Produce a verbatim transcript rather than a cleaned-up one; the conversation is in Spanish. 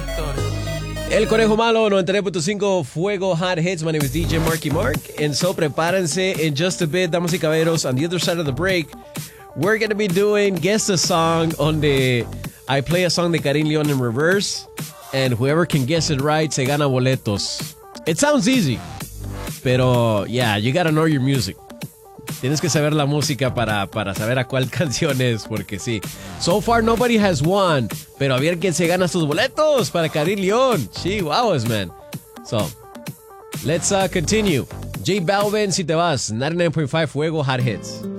El Conejo Malo, noventa y nueve punto cinco, Fuego Hot Hits. My name is D J Marky Mark. And so, prepárense in just a bit, damas y caballeros. On the other side of the break, we're going to be doing Guess the Song on the... I play a song de Karin León in reverse. And whoever can guess it right, se gana boletos. It sounds easy. Pero, yeah, you gotta know your music. Tienes que saber la música para, para saber a cuál canción es, porque sí. So far, nobody has won. Pero a ver quién se gana sus boletos para Karin León. Chihuahuas, man. So, let's uh, continue. J Balvin, si te vas. ninety-nine point five Fuego Hot Hits.